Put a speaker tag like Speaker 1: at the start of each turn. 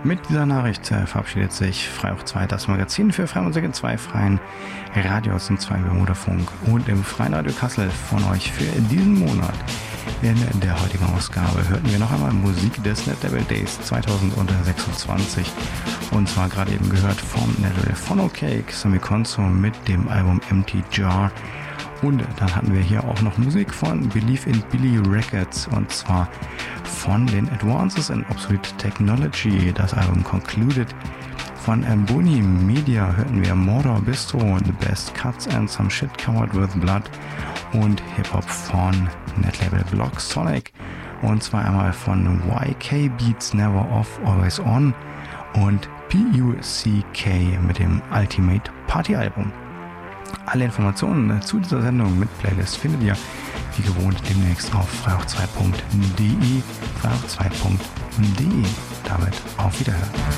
Speaker 1: Mit dieser Nachricht verabschiedet sich Freihoch 2, das Magazin für Freimusik in zwei freien Radios und zwei Bermuderfunk und im Freien Radio Kassel von euch für diesen Monat. In der heutigen Ausgabe hörten wir noch einmal Musik des NetLabel Days 2026 und zwar gerade eben gehört vom NetLabel Funnel Cake, Sammy Konzo mit dem Album Empty Jar. Und dann hatten wir hier auch noch Musik von Believe in Billy Records und zwar von den Advances in Obsolete Technology, das Album Concluded. Von Boni Media hörten wir Mordor Bistro, The Best Cuts and Some Shit Covered with Blood und Hip-Hop von Netlabel Block Sonic und zwar einmal von YK Beats Never Off Always On und PUCK mit dem Ultimate Party Album. Alle Informationen zu dieser Sendung mit Playlist findet ihr wie gewohnt demnächst auf freihoch2.de, freihoch2.de. Damit auf Wiederhören.